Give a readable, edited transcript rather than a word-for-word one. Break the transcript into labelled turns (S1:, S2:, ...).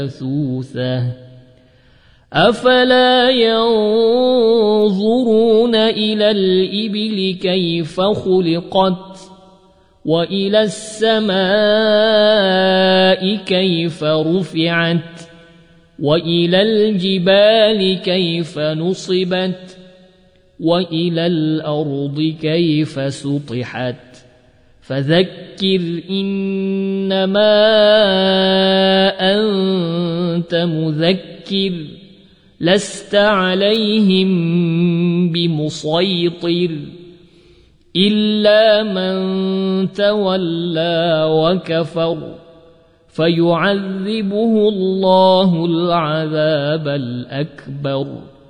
S1: ثُوثَةٌ أَفَلَا يَنظُرُونَ إِلَى الْإِبِلِ كَيْفَ خُلِقَتْ وَإِلَى السَّمَاءِ كَيْفَ رُفِعَتْ وَإِلَى الْجِبَالِ كَيْفَ نُصِبَتْ وَإِلَى الْأَرْضِ كَيْفَ سُطِحَتْ فَذَكِّرْ إِنَّمَا أَنْتَ مُذَكِّرٌ لَسْتَ عَلَيْهِمْ بِمُصَيْطِرٍ إِلَّا مَنْ تَوَلَّى وَكَفَرَ فَيُعَذِّبُهُ اللَّهُ الْعَذَابَ الْأَكْبَرَ